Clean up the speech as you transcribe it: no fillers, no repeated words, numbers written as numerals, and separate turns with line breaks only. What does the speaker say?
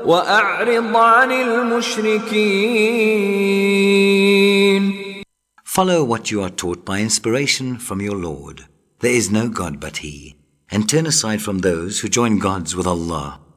وأعرض عن المشركين.
Follow what you are taught by inspiration from your Lord. There is no God but He. And turn aside from those who join gods with Allah.